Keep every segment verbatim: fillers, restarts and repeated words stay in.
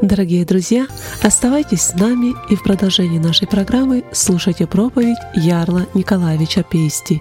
Дорогие друзья, оставайтесь с нами и в продолжении нашей программы слушайте проповедь Ярла Николаевича Пейсти.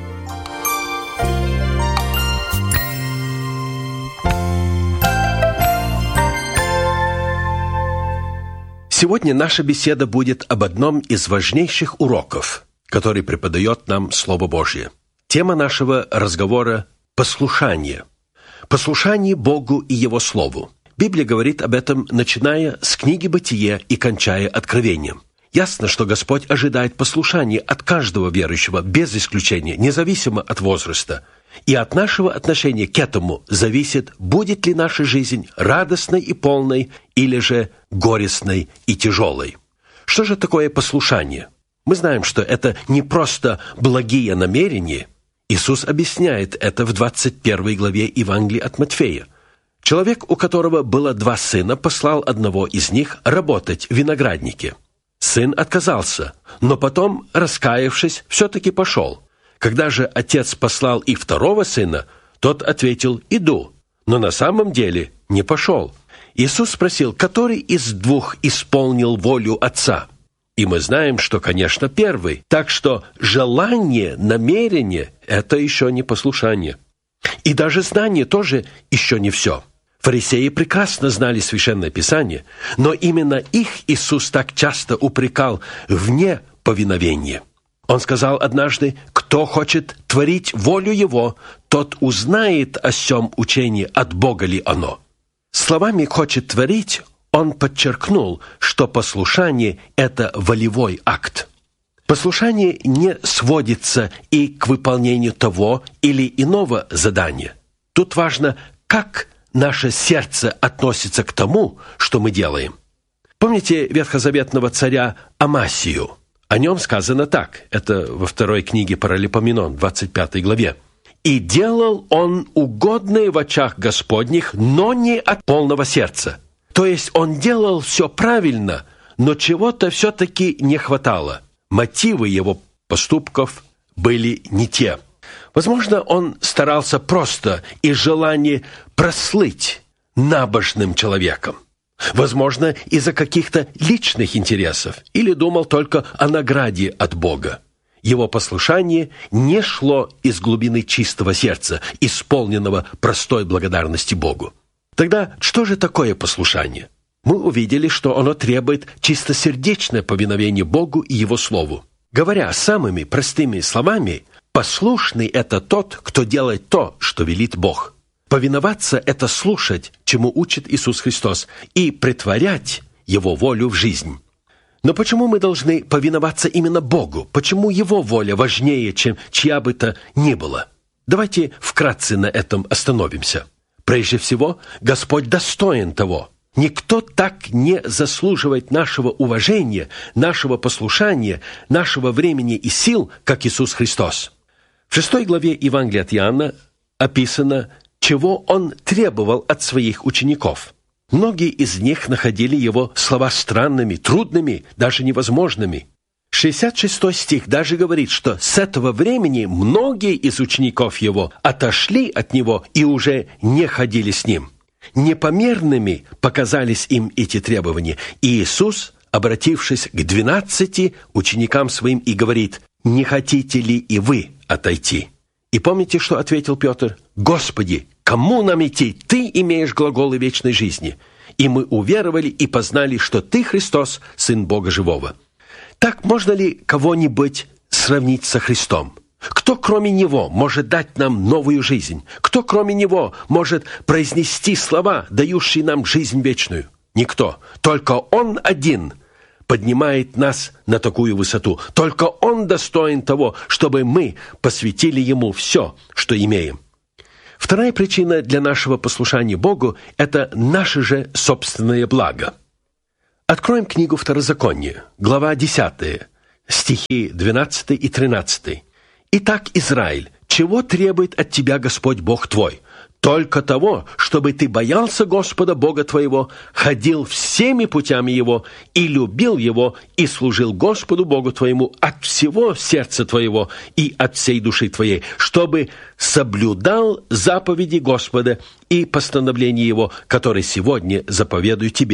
Сегодня наша беседа будет об одном из важнейших уроков, который преподает нам Слово Божье. Тема нашего разговора – послушание. Послушание Богу и Его Слову. Библия говорит об этом, начиная с книги «Бытие» и кончая Откровением. Ясно, что Господь ожидает послушания от каждого верующего, без исключения, независимо от возраста. И от нашего отношения к этому зависит, будет ли наша жизнь радостной и полной, или же горестной и тяжелой. Что же такое послушание? Мы знаем, что это не просто благие намерения. Иисус объясняет это в двадцать первой главе Евангелия от Матфея. Человек, у которого было два сына, послал одного из них работать в винограднике. Сын отказался, но потом, раскаявшись, все-таки пошел. Когда же отец послал и второго сына, тот ответил: «Иду», но на самом деле не пошел. Иисус спросил, который из двух исполнил волю отца? И мы знаем, что, конечно, первый. Так что желание, намерение – это еще не послушание. И даже знание тоже еще не все. Фарисеи прекрасно знали Священное Писание, но именно их Иисус так часто упрекал в неповиновении. Он сказал однажды: «Кто хочет творить волю Его, тот узнает о сем учении, от Бога ли оно». Словами «хочет творить» он подчеркнул, что послушание – это волевой акт. Послушание не сводится и к выполнению того или иного задания. Тут важно, как наше сердце относится к тому, что мы делаем. Помните ветхозаветного царя Амасию? О нем сказано так, это во второй книге Паралипоменон, двадцать пятой главе. «И делал он угодное в очах Господних, но не от полного сердца». То есть он делал все правильно, но чего-то все-таки не хватало. Мотивы его поступков были не те. Возможно, он старался просто из желания прослыть набожным человеком. Возможно, из-за каких-то личных интересов, или думал только о награде от Бога. Его послушание не шло из глубины чистого сердца, исполненного простой благодарности Богу. Тогда что же такое послушание? Мы увидели, что оно требует чистосердечное повиновение Богу и Его Слову. Говоря самыми простыми словами, послушный – это тот, кто делает то, что велит Бог. Повиноваться – это слушать, чему учит Иисус Христос, и претворять Его волю в жизнь. Но почему мы должны повиноваться именно Богу? Почему Его воля важнее, чем чья бы то ни было? Давайте вкратце на этом остановимся. Прежде всего, Господь достоин того. Никто так не заслуживает нашего уважения, нашего послушания, нашего времени и сил, как Иисус Христос. В шестой главе Евангелия от Иоанна описано, чего Он требовал от своих учеников. Многие из них находили Его слова странными, трудными, даже невозможными. шестьдесят шестой стих даже говорит, что с этого времени многие из учеников Его отошли от Него и уже не ходили с Ним. Непомерными показались им эти требования, и Иисус, обратившись к двенадцати ученикам Своим, и говорит: «Не хотите ли и вы отойти?» И помните, что ответил Петр? «Господи, кому нам идти? Ты имеешь глаголы вечной жизни, и мы уверовали и познали, что Ты, Христос, Сын Бога Живого». Так можно ли кого-нибудь сравнить со Христом? Кто, кроме Него, может дать нам новую жизнь? Кто, кроме Него, может произнести слова, дающие нам жизнь вечную? Никто. Только Он один поднимает нас на такую высоту. Только Он достоин того, чтобы мы посвятили Ему все, что имеем. Вторая причина для нашего послушания Богу – это наше же собственное благо. Откроем книгу Второзакония, глава десятая, стихи двенадцатый и тринадцатый. «Итак, Израиль, чего требует от тебя Господь Бог твой? Только того, чтобы ты боялся Господа Бога твоего, ходил всеми путями Его и любил Его, и служил Господу Богу твоему от всего сердца твоего и от всей души твоей, чтобы соблюдал заповеди Господа и постановления Его, которые сегодня заповедую тебе,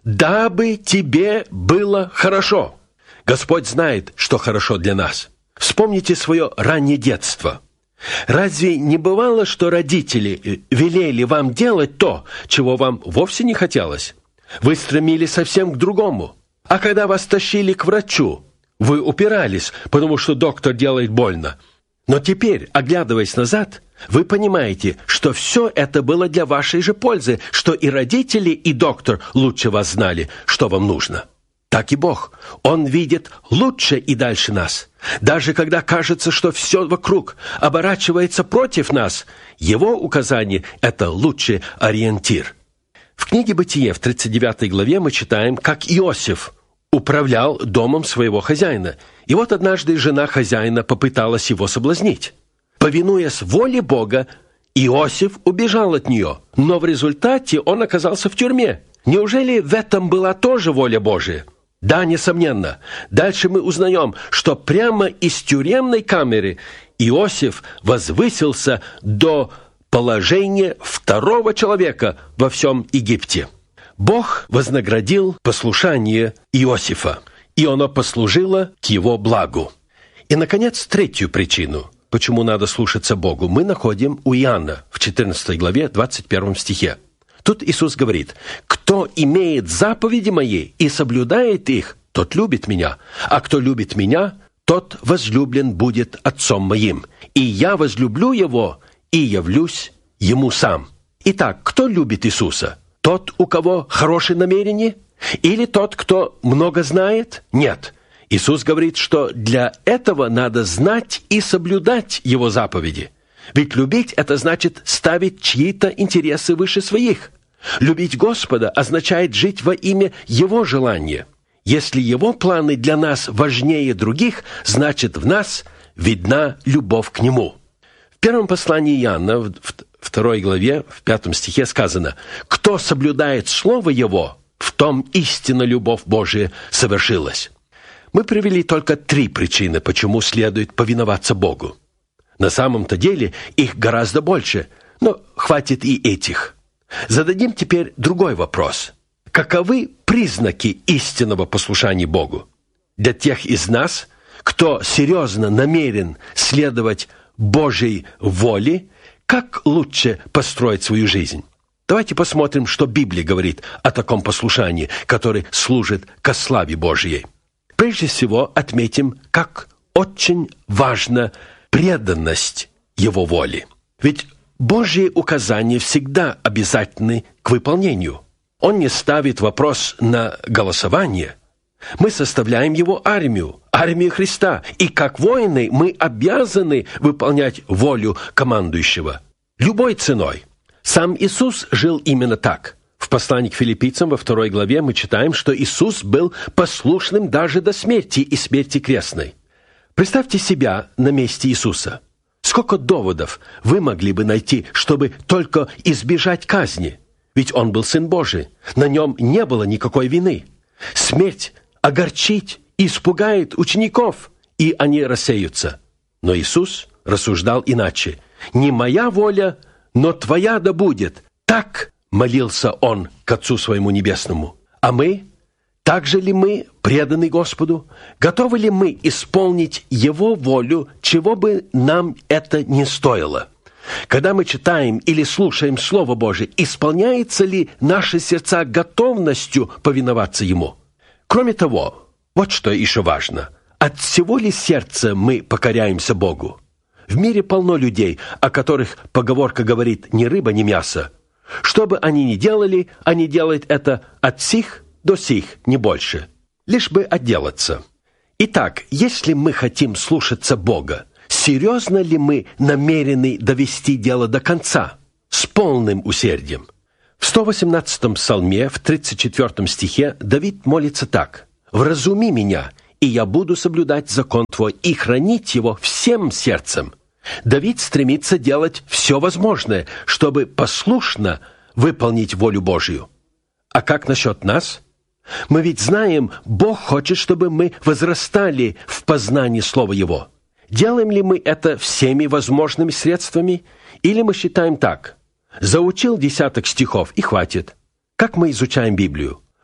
«Дабы тебе было хорошо». Господь знает, что хорошо для нас. Вспомните свое раннее детство. Разве не бывало, что родители велели вам делать то, чего вам вовсе не хотелось? Вы стремились совсем к другому. А когда вас тащили к врачу, вы упирались, потому что доктор делает больно. Но теперь, оглядываясь назад, вы понимаете, что все это было для вашей же пользы, что и родители, и доктор лучше вас знали, что вам нужно. Так и Бог. Он видит лучше и дальше нас. Даже когда кажется, что все вокруг оборачивается против нас, Его указание – это лучший ориентир. В книге «Бытие» в тридцать девятой главе мы читаем, как Иосиф управлял домом своего хозяина. И вот однажды жена хозяина попыталась его соблазнить. Повинуясь воле Бога, Иосиф убежал от нее, но в результате он оказался в тюрьме. Неужели в этом была тоже воля Божия? Да, несомненно. Дальше мы узнаем, что прямо из тюремной камеры Иосиф возвысился до положения второго человека во всем Египте. Бог вознаградил послушание Иосифа, и оно послужило к его благу. И, наконец, третью причину, почему надо слушаться Богу, мы находим у Иоанна в четырнадцатой главе, двадцать первом стихе. Тут Иисус говорит: «Кто имеет заповеди мои и соблюдает их, тот любит меня, а кто любит меня, тот возлюблен будет Отцом моим, и я возлюблю его и явлюсь ему сам». Итак, кто любит Иисуса? Тот, у кого хорошие намерения? Или тот, кто много знает? Нет. Иисус говорит, что для этого надо знать и соблюдать Его заповеди. Ведь любить – это значит ставить чьи-то интересы выше своих. Любить Господа означает жить во имя Его желания. Если Его планы для нас важнее других, значит, в нас видна любовь к Нему. В первом послании Иоанна, в второй главе, в пятом стихе сказано: «Кто соблюдает Слово Его, в том истинно любовь Божия совершилась». Мы привели только три причины, почему следует повиноваться Богу. На самом-то деле их гораздо больше, но хватит и этих. Зададим теперь другой вопрос. Каковы признаки истинного послушания Богу? Для тех из нас, кто серьезно намерен следовать Божьей воле, как лучше построить свою жизнь? Давайте посмотрим, что Библия говорит о таком послушании, которое служит ко славе Божьей. Прежде всего, отметим, как очень важна преданность Его воле. Ведь Божьи указания всегда обязательны к выполнению. Он не ставит вопрос на голосование. Мы составляем Его армию, армию Христа, и как воины мы обязаны выполнять волю командующего любой ценой. Сам Иисус жил именно так. В послании к Филиппийцам во второй главе мы читаем, что Иисус был послушным даже до смерти и смерти крестной. Представьте себя на месте Иисуса. Сколько доводов вы могли бы найти, чтобы только избежать казни? Ведь Он был Сын Божий, на Нем не было никакой вины. Смерть огорчит и испугает учеников, и они рассеются. Но Иисус рассуждал иначе. «Не моя воля, но Твоя да будет». Так молился Он к Отцу Своему Небесному. А мы? Также ли мы преданы Господу? Готовы ли мы исполнить Его волю, чего бы нам это ни стоило? Когда мы читаем или слушаем Слово Божие, исполняется ли наши сердца готовностью повиноваться Ему? Кроме того, вот что еще важно. От всего ли сердца мы покоряемся Богу? В мире полно людей, о которых поговорка говорит «ни рыба, ни мясо». Что бы они ни делали, они делают это от сих до сих, не больше. Лишь бы отделаться. Итак, если мы хотим слушаться Бога, серьезно ли мы намерены довести дело до конца, с полным усердием? В сто восемнадцатом псалме, в тридцать четвёртом стихе, Давид молится так: «Вразуми меня, и я буду соблюдать закон Твой и хранить его всем сердцем». Давид стремится делать все возможное, чтобы послушно выполнить волю Божью. А как насчет нас? Мы ведь знаем, Бог хочет, чтобы мы возрастали в познании Слова Его. Делаем ли мы это всеми возможными средствами? Или мы считаем так: заучил десяток стихов и хватит? Как мы изучаем Библию?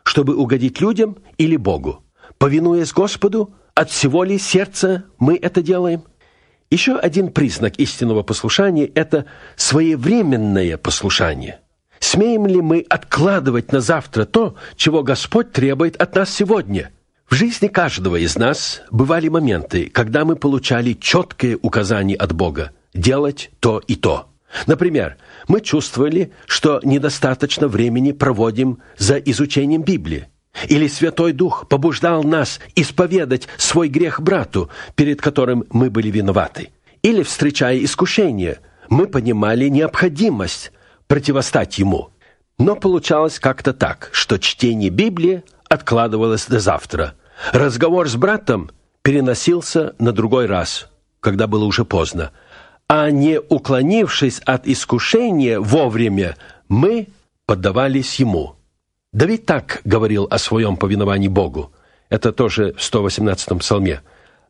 чтобы угодить людям или Богу? Повинуясь Господу, от всего ли сердца мы это делаем? Еще один признак истинного послушания – это своевременное послушание. Смеем ли мы откладывать на завтра то, чего Господь требует от нас сегодня? В жизни каждого из нас бывали моменты, когда мы получали четкие указания от Бога делать то и то. Например, мы чувствовали, что недостаточно времени проводим за изучением Библии. Или Святой Дух побуждал нас исповедать свой грех брату, перед которым мы были виноваты. Или, встречая искушение, мы понимали необходимость противостать ему. Но получалось как-то так, что чтение Библии откладывалось до завтра. Разговор с братом переносился на другой раз, когда было уже поздно. А не уклонившись от искушения вовремя, мы поддавались ему. Давид так говорил о своем повиновании Богу. Это тоже в сто восемнадцатом псалме.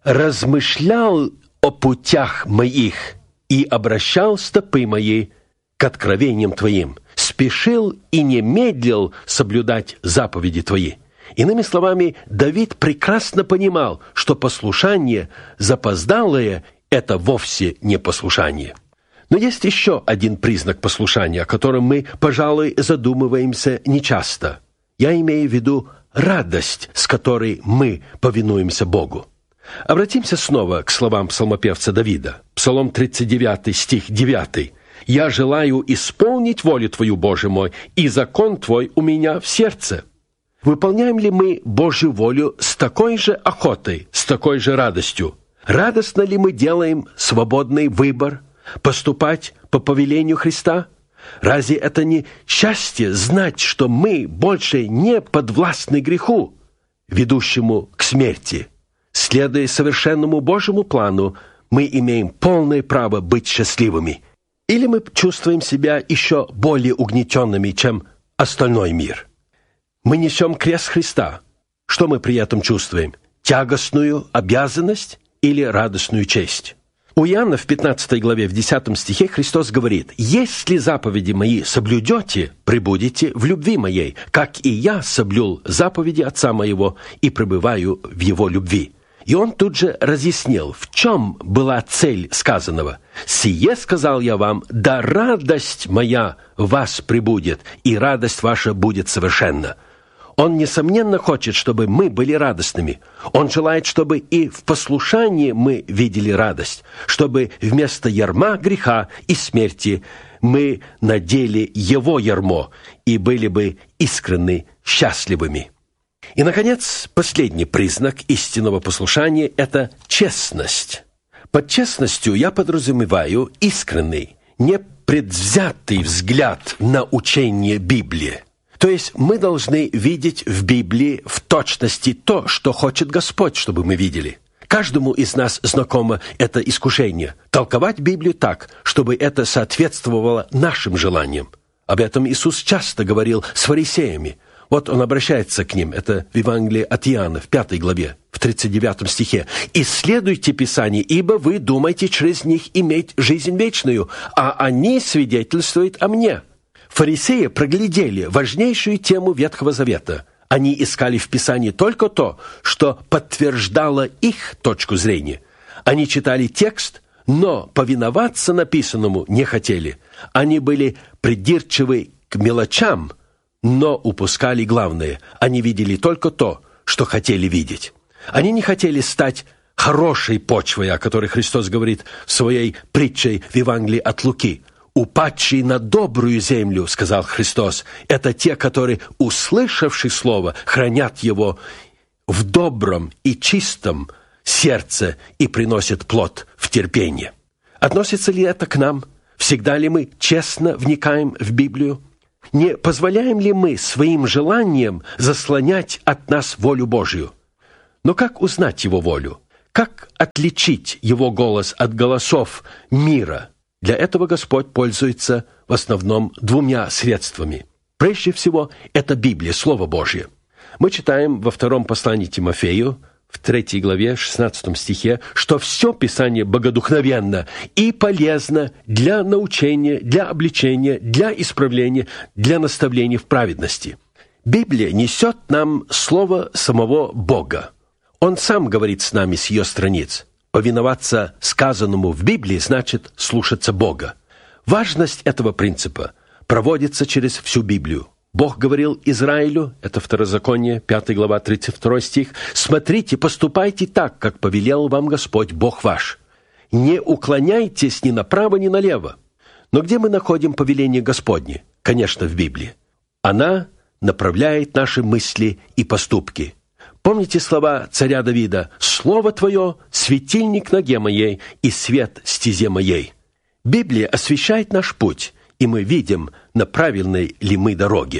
«Размышлял о путях моих и обращал стопы мои к откровениям Твоим, спешил и не медлил соблюдать заповеди Твои». Иными словами, Давид прекрасно понимал, что послушание запоздалое – это вовсе не послушание. Но есть еще один признак послушания, о котором мы, пожалуй, задумываемся нечасто. Я имею в виду радость, с которой мы повинуемся Богу. Обратимся снова к словам псалмопевца Давида. Псалом тридцать девятый, стих девятый. «Я желаю исполнить волю Твою, Боже мой, и закон Твой у меня в сердце». Выполняем ли мы Божью волю с такой же охотой, с такой же радостью? Радостно ли мы делаем свободный выбор поступать по повелению Христа? Разве это не счастье знать, что мы больше не подвластны греху, ведущему к смерти? Следуя совершенному Божьему плану, мы имеем полное право быть счастливыми. Или мы чувствуем себя еще более угнетенными, чем остальной мир? Мы несем крест Христа. Что мы при этом чувствуем? Тягостную обязанность или радостную честь? У Иоанна в пятнадцатой главе, в десятом стихе Христос говорит: «Если заповеди мои соблюдете, пребудете в любви моей, как и я соблюл заповеди Отца моего и пребываю в Его любви». И Он тут же разъяснил, в чем была цель сказанного. «Сие сказал я вам, да радость моя в вас пребудет, и радость ваша будет совершенна». Он, несомненно, хочет, чтобы мы были радостными. Он желает, чтобы и в послушании мы видели радость, чтобы вместо ярма греха и смерти мы надели Его ярмо и были бы искренне счастливыми. И, наконец, последний признак истинного послушания – это честность. Под честностью я подразумеваю искренний, непредвзятый взгляд на учение Библии. То есть мы должны видеть в Библии в точности то, что хочет Господь, чтобы мы видели. Каждому из нас знакомо это искушение – толковать Библию так, чтобы это соответствовало нашим желаниям. Об этом Иисус часто говорил с фарисеями. Вот Он обращается к ним, это в Евангелии от Иоанна, в пятой главе, в тридцать девятом стихе. «Исследуйте Писание, ибо вы думаете через них иметь жизнь вечную, а они свидетельствуют о мне». Фарисеи проглядели важнейшую тему Ветхого Завета. Они искали в Писании только то, что подтверждало их точку зрения. Они читали текст, но повиноваться написанному не хотели. Они были придирчивы к мелочам, но упускали главное. Они видели только то, что хотели видеть. Они не хотели стать хорошей почвой, о которой Христос говорит в своей притче в Евангелии от Луки. «Упадшие на добрую землю, — сказал Христос, — это те, которые, услышавши слово, хранят его в добром и чистом сердце и приносят плод в терпении». Относится ли это к нам? Всегда ли мы честно вникаем в Библию? Не позволяем ли мы своим желаниям заслонять от нас волю Божью? Но как узнать Его волю? Как отличить Его голос от голосов мира? Для этого Господь пользуется в основном двумя средствами. Прежде всего, это Библия, Слово Божье. Мы читаем во втором послании Тимофею, в третьей главе, шестнадцатом стихе, что все Писание богодухновенно и полезно для научения, для обличения, для исправления, для наставления в праведности. Библия несет нам слово самого Бога. Он сам говорит с нами с ее страниц. Повиноваться сказанному в Библии значит слушаться Бога. Важность этого принципа проводится через всю Библию. Бог говорил Израилю, это Второзаконие, пятая глава, тридцать второй стих, «Смотрите, поступайте так, как повелел вам Господь, Бог ваш. Не уклоняйтесь ни направо, ни налево». Но где мы находим повеление Господне? Конечно, в Библии. Она направляет наши мысли и поступки. Помните слова царя Давида: «Слово Твое — светильник ноге моей и свет стезе моей». Библия освещает наш путь, и мы видим, на правильной ли мы дороге.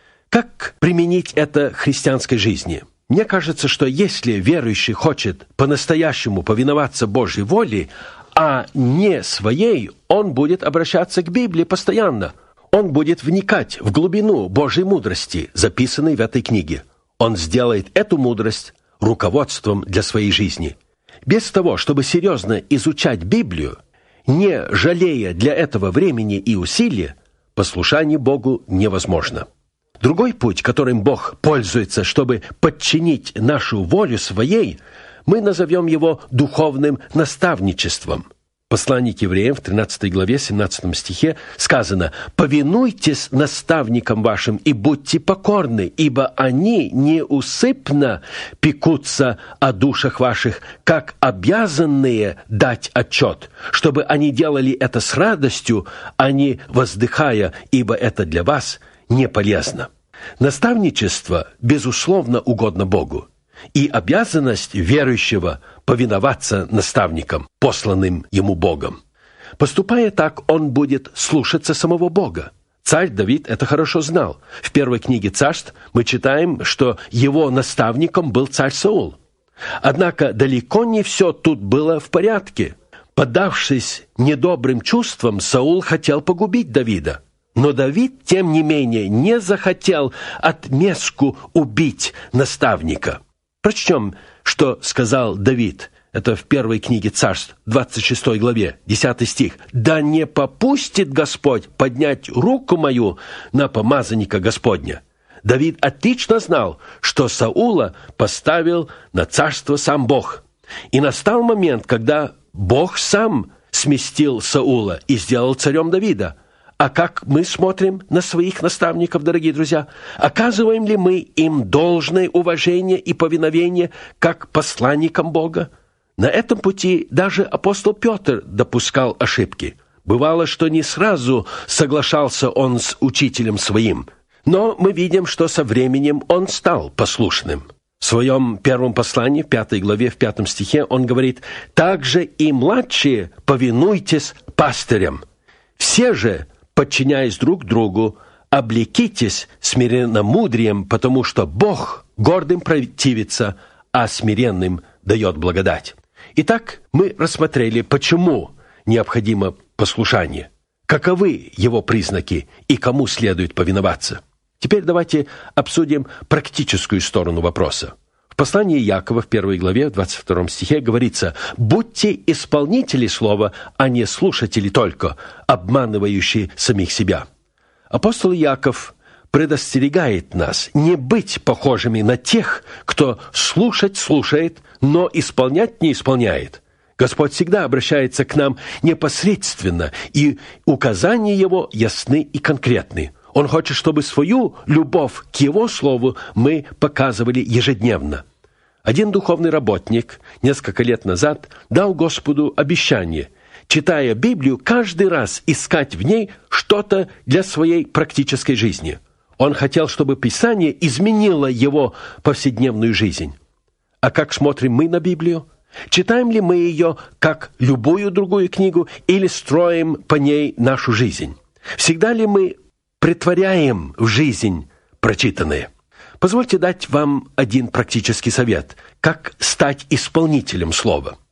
Как применить это в христианской жизни? Мне кажется, что если верующий хочет по-настоящему повиноваться Божьей воле, а не своей, он будет обращаться к Библии постоянно. Он будет вникать в глубину Божьей мудрости, записанной в этой книге. Он сделает эту мудрость руководством для своей жизни. Без того, чтобы серьезно изучать Библию, не жалея для этого времени и усилий, послушание Богу невозможно. Другой путь, которым Бог пользуется, чтобы подчинить нашу волю своей, мы назовем его духовным наставничеством. В послании к евреям в тринадцатой главе, семнадцатом стихе сказано: «Повинуйтесь наставникам вашим и будьте покорны, ибо они неусыпно пекутся о душах ваших, как обязанные дать отчет, чтобы они делали это с радостью, а не воздыхая, ибо это для вас не полезно». Наставничество, безусловно, угодно Богу, и обязанность верующего повиноваться наставникам, посланным ему Богом. Поступая так, он будет слушаться самого Бога. Царь Давид это хорошо знал. В первой книге Царств мы читаем, что его наставником был царь Саул. Однако далеко не все тут было в порядке. Поддавшись недобрым чувствам, Саул хотел погубить Давида. Но Давид, тем не менее, не захотел отместку убить наставника. Прочтем, что сказал Давид. Это в первой книге Царств, двадцать шестой главе, десятый стих. «Да не попустит Господь поднять руку мою на помазанника Господня». Давид отлично знал, что Саула поставил на царство сам Бог. И настал момент, когда Бог сам сместил Саула и сделал царем Давида. А как мы смотрим на своих наставников, дорогие друзья? Оказываем ли мы им должное уважение и повиновение как посланникам Бога? На этом пути даже апостол Петр допускал ошибки. Бывало, что не сразу соглашался он с учителем своим, но мы видим, что со временем он стал послушным. В своем первом послании, в пятой главе, в пятом стихе, он говорит: «Также и младшие повинуйтесь пастырям. Все же, подчиняясь друг другу, облекитесь смиренномудрием, потому что Бог гордым противится, а смиренным дает благодать». Итак, мы рассмотрели, почему необходимо послушание, каковы его признаки и кому следует повиноваться. Теперь давайте обсудим практическую сторону вопроса. В послании Иакова в первой главе, в двадцать втором стихе говорится: «Будьте исполнители слова, а не слушатели только, обманывающие самих себя». Апостол Иаков предостерегает нас не быть похожими на тех, кто слушать слушает, но исполнять не исполняет. Господь всегда обращается к нам непосредственно, и указания Его ясны и конкретны. Он хочет, чтобы свою любовь к Его Слову мы показывали ежедневно. Один духовный работник несколько лет назад дал Господу обещание, читая Библию, каждый раз искать в ней что-то для своей практической жизни. Он хотел, чтобы Писание изменило его повседневную жизнь. А как смотрим мы на Библию? Читаем ли мы ее, как любую другую книгу, или строим по ней нашу жизнь? Всегда ли мы претворяем в жизнь прочитанное? Позвольте дать вам один практический совет, как стать исполнителем Слова.